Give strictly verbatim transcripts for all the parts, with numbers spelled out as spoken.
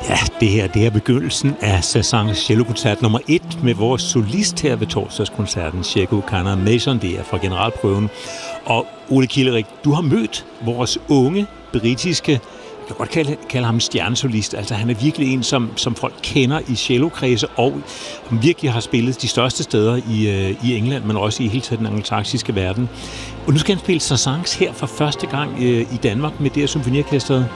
Ja, det her det er begyndelsen af Saint-Saëns cellokoncert nummer et med vores solist her ved torsdagskoncerten, Sheku Kannah-Mason. Det er fra generalprøven. Og Ole Kielerik, du har mødt vores unge britiske, jeg kan godt kalde, kalde ham stjernesolist. Altså han er virkelig en, som, som folk kender i cellokredse, og virkelig har spillet de største steder i, øh, i England, men også i hele tiden den angelsaksiske verden. Og nu skal han spille Saint-Saëns her for første gang øh, i Danmark med det her symfoniorkestret.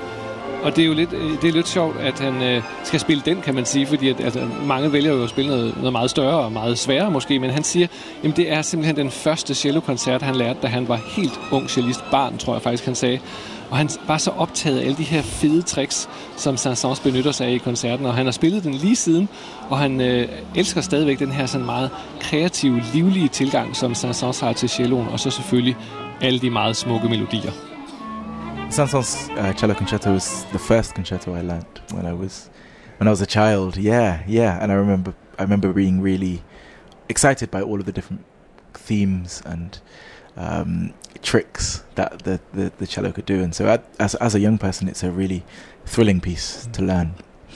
Og det er jo lidt, det er lidt sjovt, at han øh, skal spille den, kan man sige, fordi at, altså, mange vælger jo at spille noget, noget meget større og meget sværere måske, men han siger, at det er simpelthen den første cellokoncert, han lærte, da han var helt ung cellist, barn, tror jeg faktisk, han sagde. Og han var så optaget af alle de her fede tricks, som Saint-Saëns benytter sig af i koncerten, og han har spillet den lige siden, og han øh, elsker stadigvæk den her sådan meget kreative, livlige tilgang, som Saint-Saëns har til celloen, og så selvfølgelig alle de meget smukke melodier. Saint-Saëns uh, cello concerto was the first concerto I learned when I was when I was a child. Yeah, yeah, and I remember I remember being really excited by all of the different themes and um, tricks that the, the the cello could do. And so, at, as as a young person, it's a really thrilling piece to learn.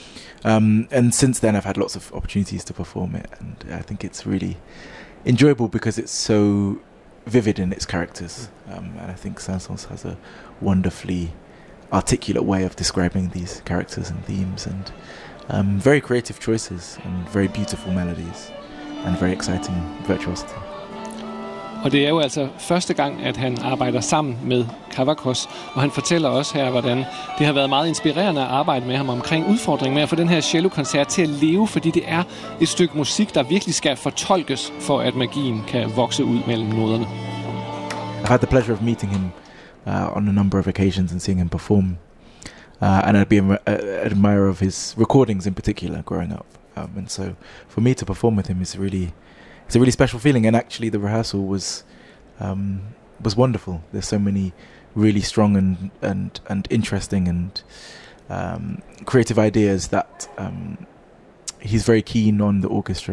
Um, and since then, I've had lots of opportunities to perform it, and I think it's really enjoyable because it's so vivid in its characters, um, and I think Saint-Saëns has a wonderfully articulate way of describing these characters and themes, and um, very creative choices and very beautiful melodies and very exciting virtuosity. Og det er jo altså første gang, at han arbejder sammen med Kavakos, og han fortæller også her, hvordan det har været meget inspirerende at arbejde med ham omkring udfordringen med at få den her cellokoncert til at leve, fordi det er et stykke musik, der virkelig skal fortolkes, for at magien kan vokse ud mellem noderne. I've had the pleasure of meeting him uh, on a number of occasions and seeing him perform, uh, and I'd be an admirer of his recordings in particular growing up. Um, and so for me to perform with him is really It's a really special feeling, and actually the rehearsal was um, was wonderful. There's so many really strong and and, and interesting and um, creative ideas that um, he's very keen on the orchestra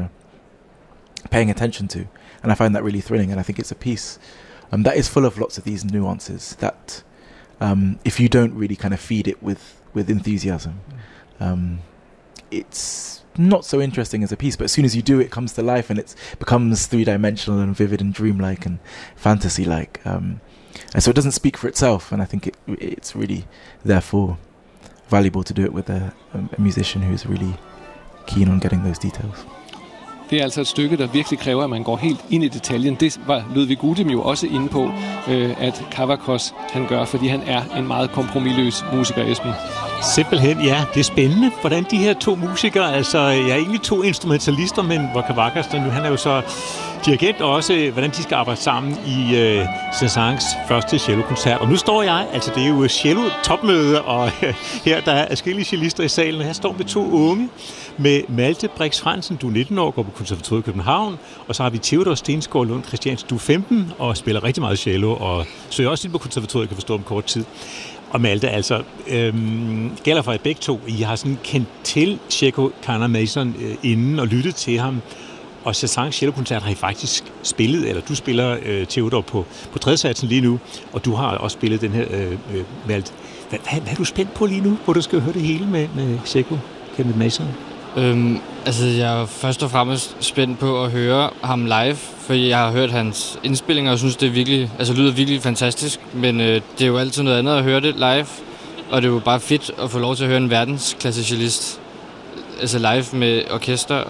paying attention to, and I find that really thrilling. And I think it's a piece um, that is full of lots of these nuances that um, if you don't really kind of feed it with with enthusiasm, um, it's not so interesting as a piece, but as soon as you do, it comes to life and it becomes three-dimensional and vivid and dreamlike and fantasy-like. Um, and so it doesn't speak for itself, and I think it, it's really, therefore, valuable to do it with a, a musician who's really keen on getting those details. Det er altså et stykke, der virkelig kræver, at man går helt ind i detaljen. Det var Ludvig Gudim jo også inde på, øh, at Kavakos han gør, fordi han er en meget kompromisløs musiker, Esben. Simpelthen, ja. Det er spændende, hvordan de her to musikere, altså jeg er egentlig to instrumentalister, men hvor Kavakos, nu han er jo så dirigent også, hvordan de skal arbejde sammen i øh, Saint-Saëns første cellokoncert. Og nu står jeg, altså det er jo cello-topmøde, og øh, her der er forskellige cellister i salen, og her står vi to unge med Malte Brix Fransen, du er nitten år, går på Konservatoriet i København, og så har vi Theodor Stensgaard Lund Christiansen, du er femten, og spiller rigtig meget cello, og søger også ind på Konservatoriet, kan forstå om kort tid. Og Malte, altså, øhm, gælder for jer begge to, I har sådan kendt til Sheku Kannah-Mason øh, inden og lyttet til ham, og Saint-Saëns cellokoncert har I faktisk spillet, eller du spiller øh, Theodor på, på tredjesatsen lige nu, og du har også spillet den her øh, øh, Malte. Hvad, hvad, hvad er du spændt på lige nu, hvor du skal høre det hele med, med Sheku Kannah-Mason? Øhm, altså, jeg er først og fremmest spændt på at høre ham live, for jeg har hørt hans indspillinger og synes, det er virkelig, altså, lyder virkelig fantastisk, men øh, det er jo altid noget andet at høre det live, og det er jo bare fedt at få lov til at høre en verdensklasse cellist, altså live med orkester,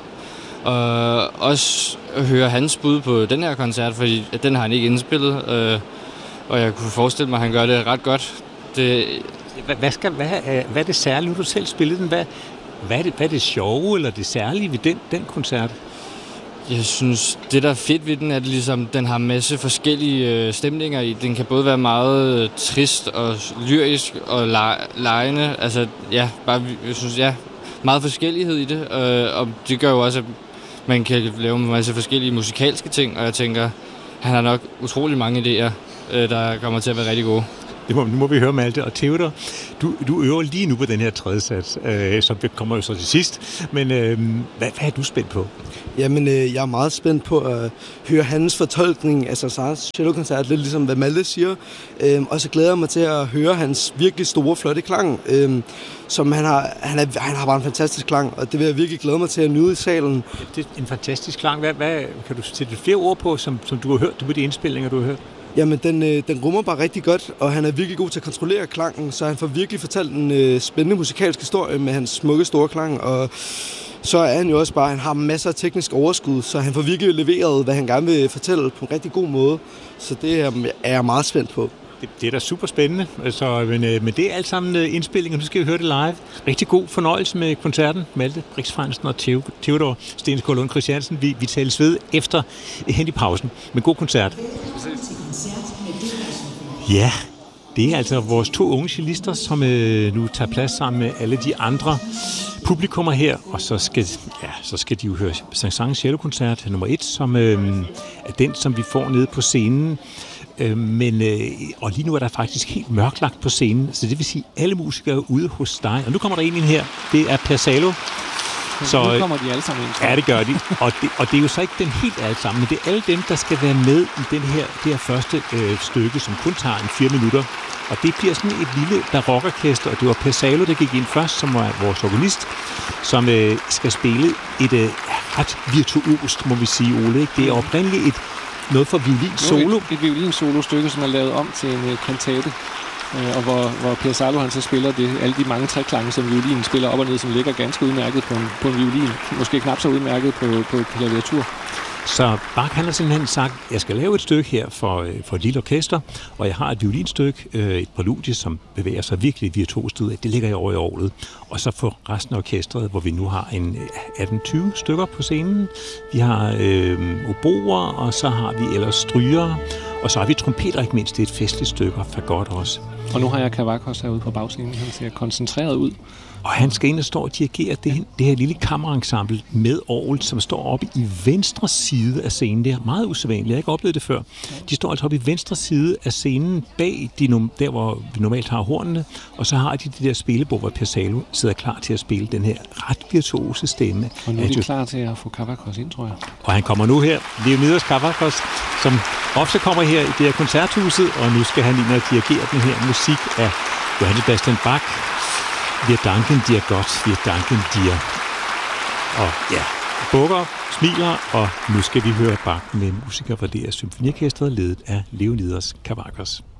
og også at høre hans bud på den her koncert, fordi den har han ikke indspillet, øh, og jeg kunne forestille mig, at han gør det ret godt. Det... Hvad, hvad, skal, hvad, hvad er det særlige, nu du selv spillede den? Hvad, hvad, er det, hvad er det sjove eller det særlige ved den, den koncert? Jeg synes, det der er fedt ved den, er, at ligesom, den har en masse forskellige øh, stemninger i. Den kan både være meget øh, trist og lyrisk og legende. Altså, ja, bare, jeg synes, ja, meget forskellighed i det. Øh, og det gør jo også, at man kan lave en masse forskellige musikalske ting. Og jeg tænker, han har nok utrolig mange idéer, øh, der kommer til at være rigtig gode. Det må, nu må vi høre, Malte. Og Theodor, du, du øver lige nu på den her tredje sats, øh, som kommer jo så til sidst. Men øh, hvad, hvad er du spændt på? Jamen, øh, jeg er meget spændt på at høre hans fortolkning af Saint-Saëns cellokoncert, lidt ligesom hvad Malte siger. Øhm, og så glæder jeg mig til at høre hans virkelig store, flotte klang, øhm, som han har, han, er, han har bare en fantastisk klang, og det vil jeg virkelig glæde mig til at nyde i salen. Det er en fantastisk klang. Hvad, hvad kan du sætte flere ord på, som, som du har hørt, du på de indspillinger, du har hørt? Jamen, den, øh, den rummer bare rigtig godt, og han er virkelig god til at kontrollere klangen, så han får virkelig fortalt en øh, spændende musikalsk historie med hans smukke, store klang, og så er han jo også bare, han har masser af teknisk overskud, så han får virkelig leveret, hvad han gerne vil fortælle på en rigtig god måde. Så det er jeg meget spændt på. Det, det er da super spændende, altså, men, men det er alt sammen indspillinger. Nu skal vi høre det live. Rigtig god fornøjelse med koncerten. Malte Brix Frandsen og Theodor Stensgaard Lund Christiansen. Vi, vi tales ved efter hen i pausen. Men god koncert. Ja, det er altså vores to unge cellister, som øh, nu tager plads sammen med alle de andre publikummer her, og så skal, ja, så skal de jo høre Saint-Saëns cellokoncert nummer et, som øh, er den, som vi får nede på scenen. Øh, men, øh, og lige nu er der faktisk helt mørklagt på scenen, så det vil sige, at alle musikere er ude hos dig. Og nu kommer der en ind her, det er Per Salo. Så nu kommer de alle sammen ind. Ja, det gør de. Og det, og det er jo så ikke den helt alle sammen, men det er alle dem, der skal være med i den her, det her første øh, stykke, som kun tager en fire minutter. Og det bliver sådan et lille barokorkester, og det var Per Salo, der gik ind først, som var vores organist, som øh, skal spille et øh, ret virtuost, må vi sige, Ole. Ikke? Det er oprindeligt et noget for violin-solo. Et, et violin-solo-stykke, som er lavet om til en uh, kantate, uh, og hvor, hvor Per Salo han så spiller det, alle de mange treklange, som violinen spiller op og ned, som ligger ganske udmærket på en, på en violin. Måske knap så udmærket på, på klaviatur. Så Bach han har simpelthen sagt, jeg skal lave et stykke her for, for et lille orkester, og jeg har et violinstykke, et præludie, som bevæger sig virkelig virtuost ud af. Det ligger jeg over i orglet. Og så for resten af orkestret, hvor vi nu har en atten tyve stykker på scenen. Vi har øh, oboer, og så har vi ellers strygere, og så har vi trompeter, ikke mindst. Det er et festligt stykke, og fagot også. Og nu har jeg Kavakos herude på bagscenen. Han ser koncentreret ud. Og han skal ind og stå og dirigere det, det her lille kammerensemble med orgel, som står oppe i venstre side af scenen. Det er meget usædvanligt. Jeg har ikke oplevet det før. De står altså oppe i venstre side af scenen, bag de, der, hvor vi normalt har hornene, og så har de det der spillebord, hvor Per Salo sidder klar til at spille den her ret virtuose stemme. Og nu er de klar til at få Kavakos ind, tror jeg. Og han kommer nu her, Leonidas Kavakos, som ofte kommer her i det her koncerthuset, og nu skal han ind og dirigere den her musik af Johann Sebastian Bach. Wir danken dir Gott, wir danken dir. Og ja, bukker, smiler, og nu skal vi høre Bach med musikere fra det her symfoniorkestret, ledet af Leonidas Kavakos.